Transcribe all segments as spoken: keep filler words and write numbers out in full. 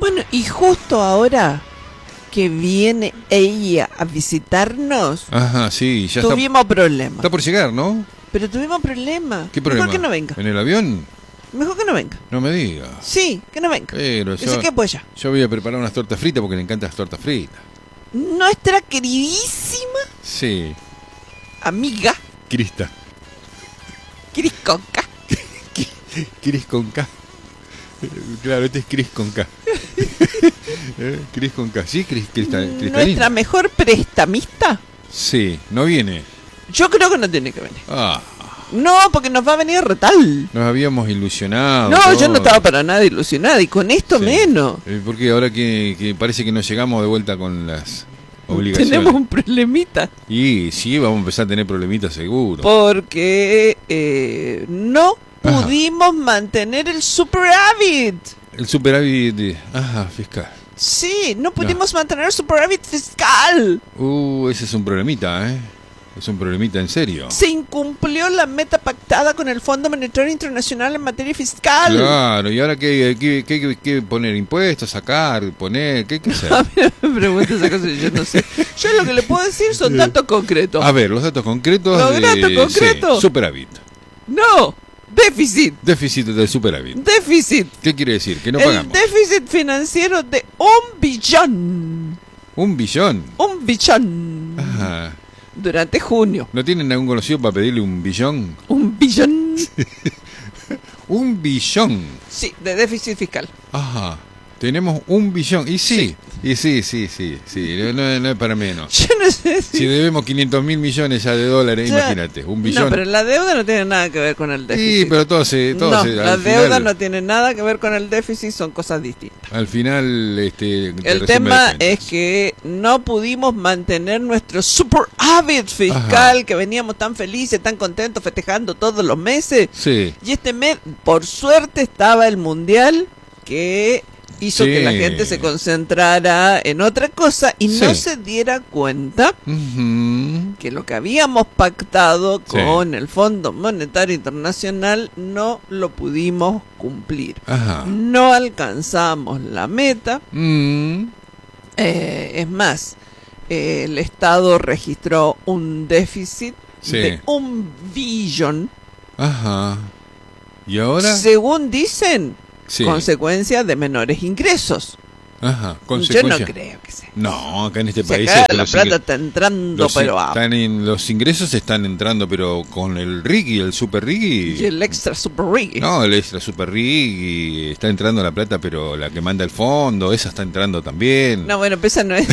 Bueno, y justo ahora que viene ella a visitarnos, Ajá, sí, ya tuvimos está. problemas. Está por llegar, ¿no? Pero tuvimos problemas. ¿Qué problema? Mejor que no venga. ¿En el avión? Mejor que no venga. No me diga. Sí, que no venga. Pero Que yo, se quede pues ya. yo voy a preparar unas tortas fritas porque le encantan las tortas fritas. Nuestra queridísima Sí. amiga Crista. Cris Conca. Cris con K. Claro, este es Cris con K. ¿Eh? Cris con K. Sí, Cris, Crista, Cristalina. Nuestra mejor prestamista. Sí, no viene. Yo creo que no tiene que venir. Ah, No, porque nos va a venir retal. nos habíamos ilusionado. No, todo. yo no estaba para nada ilusionada. Y con esto Sí. menos. Eh, Porque ahora que, que parece que nos llegamos de vuelta con las obligaciones. Tenemos un problemita. Y sí, vamos a empezar a tener problemitas seguro. Porque eh, no Ajá. pudimos mantener el superávit. El superávit de... Ajá, fiscal. Sí, no pudimos mantener el superávit fiscal. Uh, ese es un problemita, ¿eh? Es un problemita en serio. Se incumplió la meta pactada con el Fondo Monetario Internacional en materia fiscal. Claro, ¿y ahora qué, qué, qué, qué- qué poner? ¿Impuestos? ¿Sacar? ¿Poner? ¿Qué, qué hacer? A mí me pregunta esa cosa y yo no sé. Yo lo que le puedo decir son datos concretos. A ver, los datos concretos. Los datos de- concretos. sí, superávit. No, déficit. Déficit del superávit. Déficit. ¿Qué quiere decir? Que no el pagamos. déficit financiero de un billón. Un billón. Un billón. Ajá. Durante junio. ¿No tienen algún conocido para pedirle un billón? Un billón. Un billón. Sí, de déficit fiscal. Ajá. Tenemos un billón. Y sí, y sí, sí, sí, sí. No, no- no es para menos. Yo no sé si... Si debemos quinientos mil millones ya de dólares, Ya- imagínate, un billón. No, pero la deuda no tiene nada que ver con el déficit. Sí, pero todo se... Todo no, se- la al deuda final, no tiene nada que ver con el déficit, son cosas distintas. Al final, este... te El resume tema las cuentas. es que no pudimos mantener nuestro superávit fiscal, Ajá. que veníamos tan felices, tan contentos, festejando todos los meses. Sí, Y este mes, por suerte, estaba el mundial que hizo Sí. que la gente se concentrara en otra cosa y no Sí. se diera cuenta ujú, que lo que habíamos pactado Sí. con el Fondo Monetario Internacional no lo pudimos cumplir. ajá. No alcanzamos la meta. Mm, Eh, es más, eh, el Estado registró un déficit Sí. de un billón. ajá. ¿Y ahora? Según dicen, Sí. consecuencia de menores ingresos. Ajá, Yo no consecuencia. creo que sea. No, acá en este Si país... acá este, la los plata ingres- está entrando, los, pero a- están en- los ingresos están entrando, pero con el R I G y el Super R I G. y el extra super rig. No, el extra Super R I G y está entrando la plata, pero la que manda el fondo, esa está entrando también. No, bueno, pues esa no es,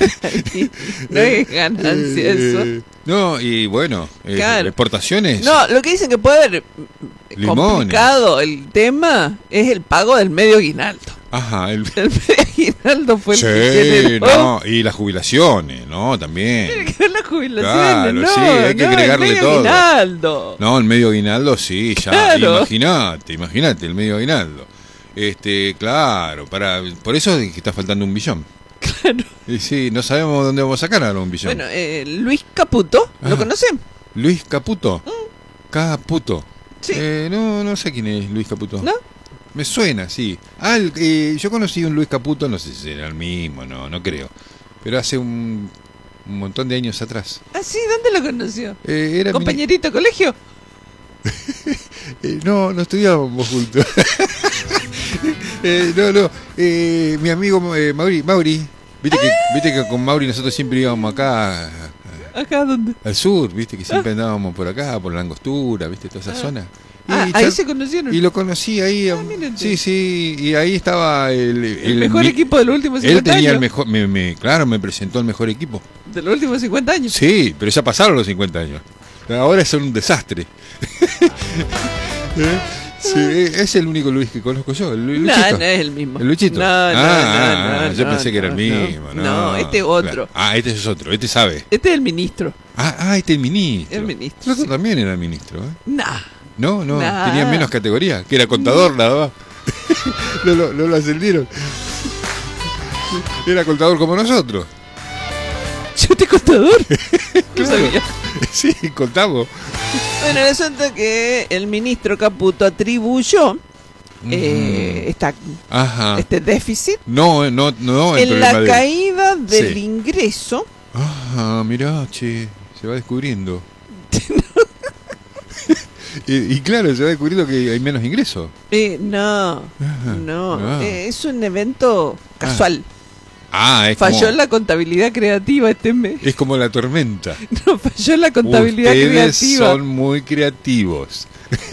no es ganancia eso. Eh, No, y bueno, eh, Claro. exportaciones. No, lo que dicen que puede haber mm, Limones. complicado el tema es el pago del medio aguinaldo. Ajá, el... El medio aguinaldo fue el que Sí, generó. no, y las jubilaciones, ¿no? También. Tiene que ver las jubilaciones, Claro, no, sí, hay que no, agregarle el medio todo. aguinaldo. No, el medio aguinaldo sí, ya. Claro. Imagínate, imagínate, el medio aguinaldo. Este, claro, para, por eso es que está faltando un billón. Claro. Y sí, no sabemos dónde vamos a sacar ahora un billón. Bueno, eh, Luis Caputo, ¿lo Ajá. conocen? Luis Caputo. Caputo. Sí. Eh, no, no sé quién es Luis Caputo. ¿No? Me suena, sí. Ah, el- eh, yo conocí un Luis Caputo, no sé si era el mismo, no, no creo. Pero hace un, un montón de años atrás. Ah, sí, ¿dónde lo conoció? Eh, era ¿Compañerito de colegio? mini- eh, no, no estudiábamos juntos. Eh, no, no. eh, mi amigo eh, Mauri, Mauri. Viste que, viste que con Mauri nosotros siempre íbamos acá a- ¿Acá dónde? al sur, viste que siempre andábamos por acá, por la Angostura, viste, toda esa Ah. zona. Ah, Y ahí char- se conocieron. Y lo conocí ahí. Ah, mírate. sí, sí, y ahí estaba el, el mejor mi- equipo de los últimos Él cincuenta tenía años. el mejor, me, me- claro, me presentó el mejor equipo. De los últimos cincuenta años. Sí, pero ya pasaron los cincuenta años. Ahora son un desastre. ¿Eh? Sí, es el único Luis que conozco yo, el Lu- No, Luchito. no es el mismo. ¿El Luchito? No, no, ah, no, ah, no, yo no, pensé que era el no, mismo. No, no, este es otro. Claro. Ah, este es otro, este sabe. Este es el ministro. Ah, ah este es el ministro. El ministro, El otro sí. también era el ministro. ¿eh? Nah. No, no, Nah. tenía menos categoría, que era contador nada más. no, lo- no lo ascendieron. Era contador como nosotros. ¿Yo te contador? No Claro. sabía. Sí, contamos. Bueno, el asunto es que el ministro Caputo atribuyó eh, esta, Ajá. este déficit No, no, no. el en la problema de- caída del Sí. ingreso. Ajá, mirá, che, se va descubriendo. y, y claro, se va descubriendo que hay menos ingresos. Eh, no, Ajá. no, Ah. eh, es un evento casual. Ah, es Falló como, la contabilidad creativa este mes. es como la tormenta. No, falló la contabilidad Ustedes creativa. son muy creativos.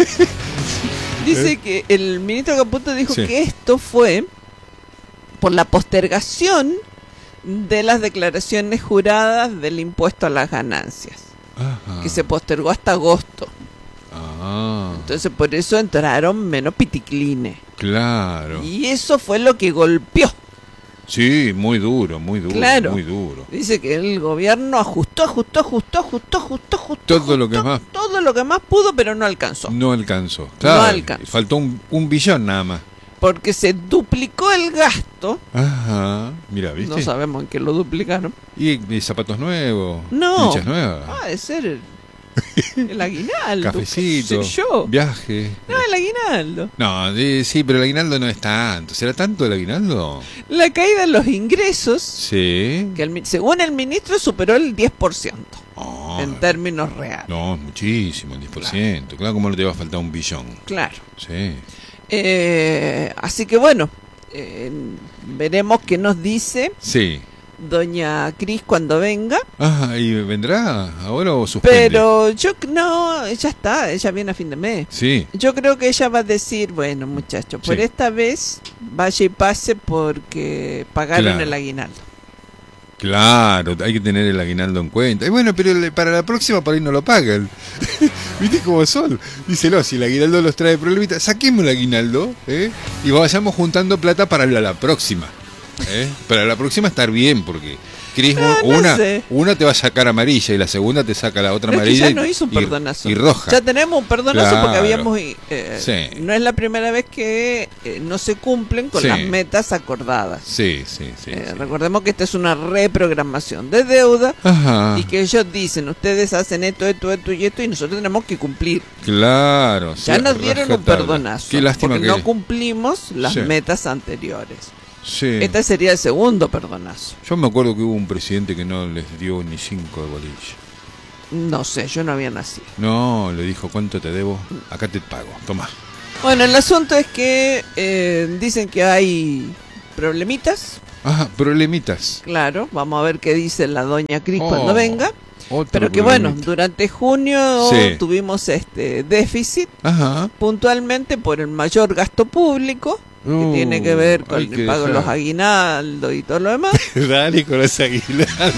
Dice que el ministro Caputo dijo Sí. que esto fue por la postergación de las declaraciones juradas del impuesto a las ganancias, Ajá. que se postergó hasta agosto. Ah, Entonces por eso entraron menos piticlines. claro. Y eso fue lo que golpeó. Sí, muy duro, muy duro, Claro. muy duro. Dice que el gobierno ajustó, ajustó, ajustó, ajustó, ajustó, ajustó. Todo lo que ajustó, más- Todo lo que más pudo, pero no alcanzó. No alcanzó. Claro, alcanzó. faltó un, un billón nada más. Porque se duplicó el gasto. Ajá, mira, ¿viste? No sabemos en qué lo duplicaron. ¿Y, y zapatos nuevos? No. ¿Pinchas nuevas? Ah, de ser el, el aguinaldo. Cafecito, qué sé yo. viaje. No, el aguinaldo. No, eh, sí, pero el aguinaldo no es tanto. ¿Será tanto el aguinaldo? La caída en los ingresos, Sí. que el mi- según el ministro superó el diez por ciento Oh, en términos reales. no, muchísimo, el diez por ciento. Claro, ¿cómo no te va a faltar un billón? Claro. Sí. Eh, así que bueno, eh, veremos qué nos dice Sí. doña Cris cuando venga. Ah, ¿y vendrá ahora o suspende? Pero yo c- no, ya está, ella viene a fin de mes. Sí. Yo creo que ella va a decir, bueno muchachos, por Sí. esta vez vaya y pase porque pagaron Claro. el aguinaldo. Claro, hay que tener el aguinaldo en cuenta. Y bueno, pero el- para la próxima por ahí no lo pagan. ¿Viste cómo son? Díselo, si el aguinaldo los trae problemitas, saquemos el aguinaldo, ¿eh? Y vayamos juntando plata para la, la próxima. ¿eh? Para la próxima estar bien, porque Cris, No, no una, sé. una te va a sacar amarilla y la segunda te saca la otra Pero es que amarilla ya no y- hizo un y- perdonazo. y roja. Ya tenemos un perdonazo porque Claro. habíamos... eh, Sí. No es la primera vez que eh, no se cumplen con Sí. las metas acordadas. Sí, sí, sí. Eh, sí. Recordemos que esta es una reprogramación de deuda Ajá. y que ellos dicen, ustedes hacen esto, esto, esto y esto y nosotros tenemos que cumplir. Claro. Ya sí, nos dieron un rajatabla. perdonazo Qué lástima porque que... no cumplimos las Sí. metas anteriores. Sí. Este sería el segundo perdonazo. Yo me acuerdo que hubo un presidente que no les dio ni cinco de bolilla. No sé, yo no había nacido. No, le dijo, ¿cuánto te debo? Acá te pago, toma. Bueno, el asunto es que eh, dicen que hay problemitas. Ah, problemitas. Claro, vamos a ver qué dice la doña Cris Oh, cuando venga. otro Pero que bueno, problemita. durante junio Sí. tuvimos este déficit Ajá. puntualmente por el mayor gasto público, que Uh, tiene que ver con hay el que pago de dejar. los aguinaldos y todo lo demás. Dale con los aguinaldos.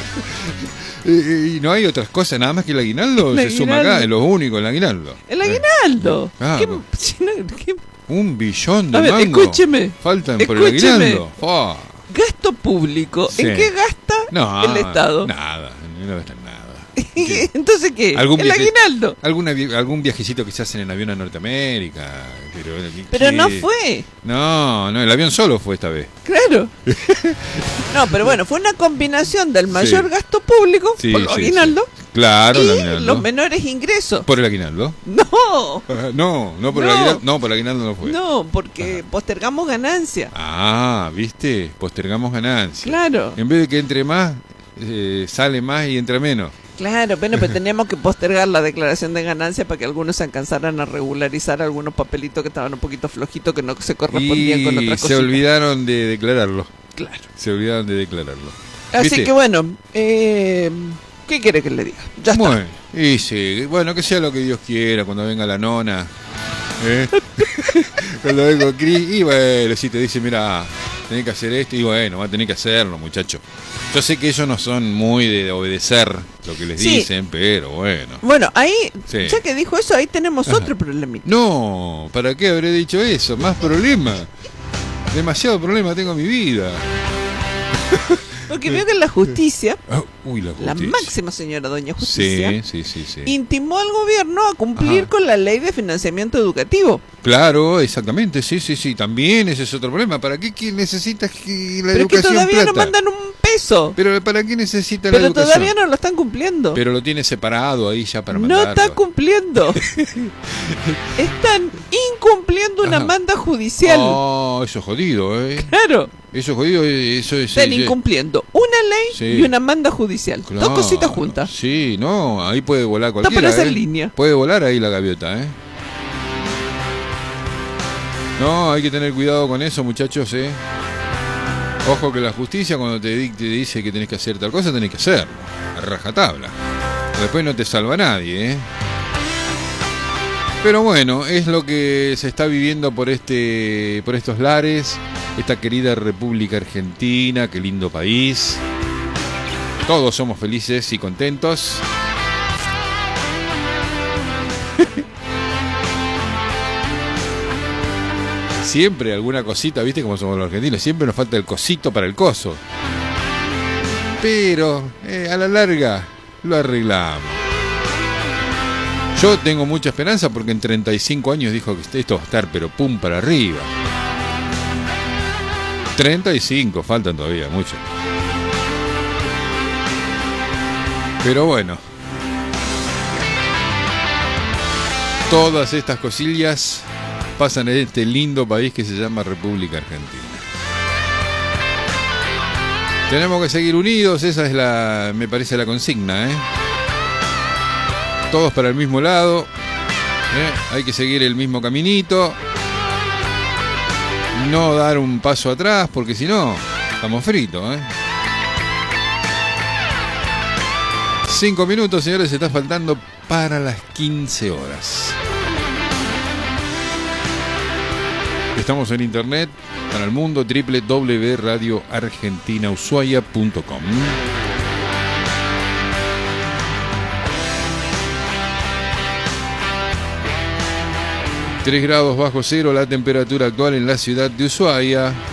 y, y no hay otras cosas, nada más que el aguinaldo. El se suma aguinaldo. acá, es lo único, el aguinaldo. El aguinaldo. Ah, ¿Qué- bueno. si no- qué- Un billón de A ver, mango. escúcheme. Faltan por el Escúcheme. aguinaldo. Oh, Gasto público. Sí. ¿En qué gasta no, el Estado? Nada, no gastan nada. ¿Qué? Entonces, ¿qué? ¿Algún El viaje- aguinaldo. Alguna, vi- algún viajecito que se hacen en avión a Norteamérica. Pero, Pero ¿qué? no fue. No, no, el avión solo fue esta vez. Claro. No, pero bueno, fue una combinación del mayor Sí. gasto público Sí, por el sí, aguinaldo sí. Claro, el y aguinaldo. los menores ingresos. ¿Por el aguinaldo? No, Ah, No, no por el No. aguinaldo. No, por el aguinaldo no fue. no, porque postergamos ganancia. Ah, ¿viste? Postergamos ganancias. Claro, En vez de que entre más, eh, sale más y entra menos. claro, bueno, pero teníamos que postergar la declaración de ganancia para que algunos se alcanzaran a regularizar algunos papelitos que estaban un poquito flojitos, que no se correspondían con Y otras se cosas. olvidaron de declararlo. Claro. Se olvidaron de declararlo. Así ¿Viste? que bueno, eh, ¿qué quiere que le diga? Ya está. Bueno, y sí, bueno, que sea lo que Dios quiera cuando venga la nona. ¿eh? Cuando venga Cris, y bueno, si te dice, mira, tenés que hacer esto, y bueno, va a tener que hacerlo, muchacho. Yo sé que ellos no son muy de obedecer lo que les Sí. dicen, pero bueno. Bueno, ahí, Sí. ya que dijo eso, ahí tenemos Ajá. otro problemita. No, ¿para qué habré dicho eso? Más problema. Demasiado problema tengo en mi vida. Porque veo que la justicia, Ah, uy, la la justicia. máxima señora doña justicia, Sí, sí, sí, sí. intimó al gobierno a cumplir Ajá. con la ley de financiamiento educativo. Claro, exactamente, sí, sí, sí. También ese es otro problema. ¿Para qué que necesitas que la Pero es que educación todavía no plata? mandan un eso. Pero ¿para qué necesita la Pero educación? todavía no lo están cumpliendo. Pero lo tiene separado ahí ya para No mandarlo. está cumpliendo. Están incumpliendo una Ajá. manda judicial. Oh, eso es jodido, ¿eh? Claro. Eso es jodido, eso es... Están sí, sí. incumpliendo una ley Sí. y una manda judicial. Claro, Dos cositas juntas. Sí, no, ahí puede volar Está cualquiera. por esa ¿eh? línea. Puede volar ahí la gaviota, ¿eh? No, hay que tener cuidado con eso, muchachos, ¿eh? Ojo que la justicia cuando te, di- te dice que tenés que hacer tal cosa, tenés que hacerlo. A rajatabla. Después no te salva nadie, ¿eh? Pero bueno, es lo que se está viviendo por este, por estos lares, esta querida República Argentina, qué lindo país. Todos somos felices y contentos. Siempre alguna cosita, ¿viste cómo somos los argentinos? Siempre nos falta el cosito para el coso. Pero eh, a la larga lo arreglamos. Yo tengo mucha esperanza porque en treinta y cinco años dijo que esto va a estar pero pum para arriba. treinta y cinco, faltan todavía mucho. Pero bueno. Todas estas cosillas pasan en este lindo país que se llama República Argentina. Tenemos que seguir unidos, esa es la, me parece la consigna, ¿eh? Todos para el mismo lado, ¿eh? Hay que seguir el mismo caminito, no dar un paso atrás porque si no, estamos fritos, ¿eh? Cinco minutos, señores, se está faltando para las quince horas. Estamos en internet para el mundo, doble u doble u doble u punto radio argentina ushuaia punto com. tres grados bajo cero la temperatura actual en la ciudad de Ushuaia.